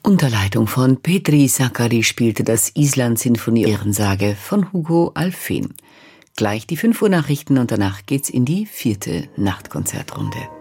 Unter Leitung von Petri Sakari spielte das Island-Sinfonie Ehrensage von Hugo Alfvén. Gleich die 5 Uhr Nachrichten und danach geht's in die 4. Nachtkonzertrunde.